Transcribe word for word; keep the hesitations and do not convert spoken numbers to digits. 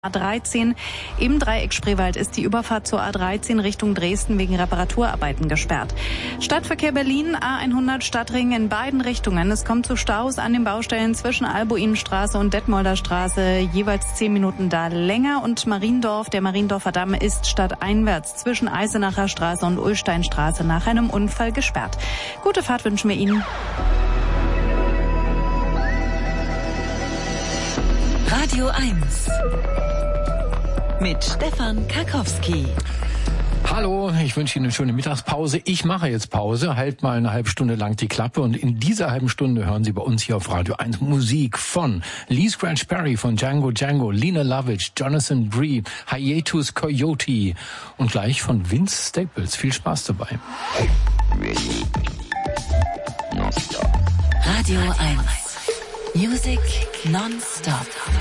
A dreizehn. Im Dreieck Spreewald ist die Überfahrt zur A dreizehn Richtung Dresden wegen Reparaturarbeiten gesperrt. Stadtverkehr Berlin, A hundert Stadtring in beiden Richtungen. Es kommt zu Staus an den Baustellen zwischen Albuinenstraße und Detmolder Straße. Jeweils zehn Minuten da länger. Und Mariendorf, der Mariendorfer Damm ist stadteinwärts zwischen Eisenacher Straße und Ullsteinstraße nach einem Unfall gesperrt. Gute Fahrt wünschen wir Ihnen. Radio eins mit Stefan Karkowski. Hallo, ich wünsche Ihnen eine schöne Mittagspause. Ich mache jetzt Pause, halt mal eine halbe Stunde lang die Klappe und in dieser halben Stunde hören Sie bei uns hier auf Radio eins Musik von Lee Scratch Perry, von Django Django, Lena Lovitch, Jonathan Bree, Hiatus Coyote und gleich von Vince Staples. Viel Spaß dabei. Radio eins. Music non-stop.